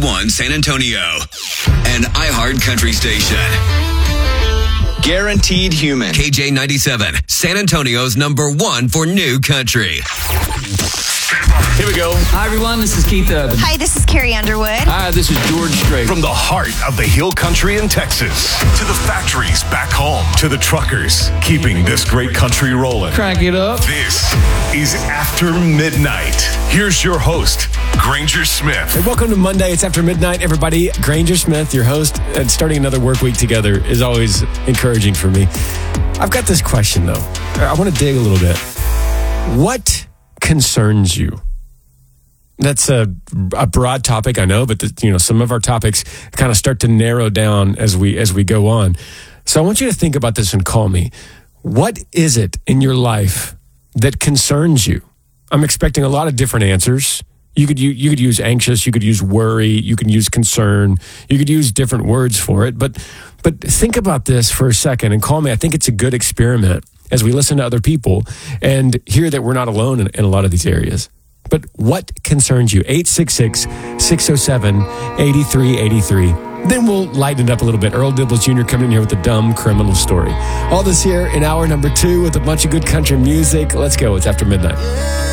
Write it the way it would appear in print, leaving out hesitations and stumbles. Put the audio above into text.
92.1 San Antonio, an iHeart country station. Guaranteed Human. KJ97, San Antonio's #1 for new country. Here we go. Hi, everyone. This is Keith Urban. Hi, this is Carrie Underwood. Hi, this is George Strait. From the heart of the Hill Country in Texas to the factories back home to the truckers keeping this great country rolling. Crank it up. This is After Midnight. Here's your host, Granger Smith. And welcome to Monday. It's After Midnight, everybody. Granger Smith, your host, and starting another work week together is always encouraging for me. I've got this question, though. I want to dig a little bit. What concerns you? That's a broad topic, I know, but some of our topics kind of start to narrow down as we go on. So I want you to think about this and call me. What is it in your life that concerns you? I'm expecting a lot of different answers. You could use anxious, you could use worry, you could use concern, you could use different words for it. But think about this for a second and call me. I think it's a good experiment as we listen to other people and hear that we're not alone in a lot of these areas. But what concerns you? 866-607-8383. Then we'll lighten it up a little bit. Earl Dibbles Jr. coming in here with a dumb criminal story. All this here in hour number 2 with a bunch of good country music. Let's go. It's After Midnight.